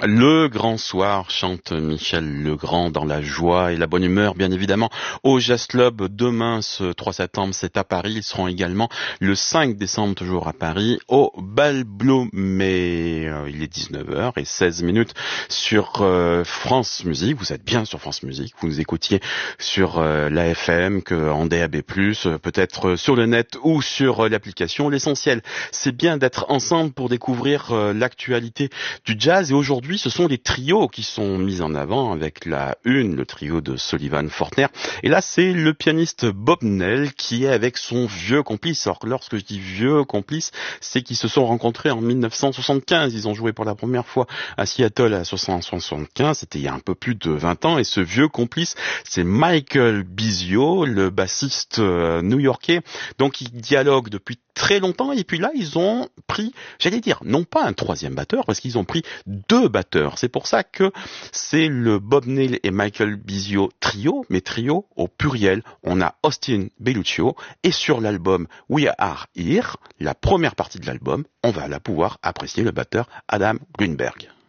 Le grand soir, chante Michel Legrand dans la joie et la bonne humeur, bien évidemment, au Jazz Club. Demain, ce 3 septembre, c'est à Paris. Ils seront également le 5 décembre, toujours à Paris, au Bal Mais il est 19h16 sur France Musique. Vous êtes bien sur France Musique. Vous nous écoutiez sur la FM, en DAB+, peut-être sur le net ou sur l'application. L'essentiel, c'est bien d'être ensemble pour découvrir l'actualité du jazz. Et aujourd'hui, ce sont les trios qui sont mis en avant avec le trio de Sullivan Fortner. Et là, c'est le pianiste Bob Nell qui est avec son vieux complice. Alors, lorsque je dis vieux complice, c'est qu'ils se sont rencontrés en 1975. Ils ont joué pour la première fois à Seattle à 1975. C'était il y a un peu plus de 20 ans. Et ce vieux complice, c'est Michael Bisio, le bassiste new-yorkais. Donc, ils dialoguent depuis très longtemps, et puis là, ils ont pris, non pas un troisième batteur, parce qu'ils ont pris deux batteurs. C'est pour ça que c'est le Bob Nell et Michael Bisio trio, mais trio au pluriel. On a Austin Belluccio, et sur l'album We Are Here, la première partie de l'album, on va là pouvoir apprécier le batteur Adam Greenberg.